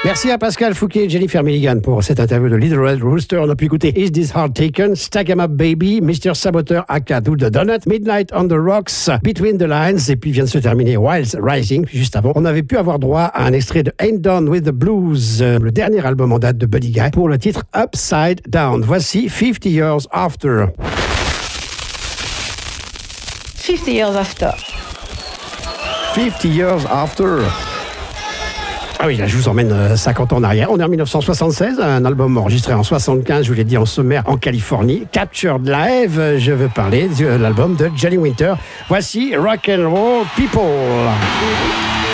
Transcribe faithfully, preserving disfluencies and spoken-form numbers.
Merci à Pascal Fouquet et Jennifer Milligan pour cette interview de Little Red Rooster. On a pu écouter Is This Heart Taken, Stack 'em Up Baby, mister Saboteur aka Do the Donut, Midnight on the Rocks, Between the Lines, et puis vient de se terminer Wilds Rising. Juste avant, on avait pu avoir droit à un extrait de Ain't Done with the Blues, le dernier album en date de Buddy Guy, pour le titre Upside Down. Voici fifty Years After. fifty Years After. fifty Years After. Ah oui, là, je vous emmène euh, cinquante ans en arrière. On est en dix-neuf cent soixante-seize, un album enregistré en soixante-quinze, je vous l'ai dit, en sommaire, en Californie. Captured Live, je veux parler de l'album de Johnny Winter. Voici Rock and Roll People.